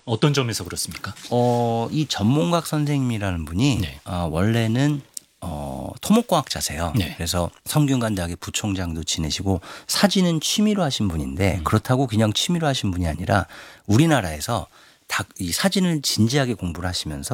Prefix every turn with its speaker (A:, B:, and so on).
A: 어떤 점에서 그렇습니까?
B: 이 전몽각 선생님이라는 분이
A: 네.
B: 원래는 토목공학자세요.
A: 네.
B: 그래서 성균관대학의 부총장도 지내시고 사진은 취미로 하신 분인데 그렇다고 그냥 취미로 하신 분이 아니라 우리나라에서 이 사진을 진지하게 공부를 하시면서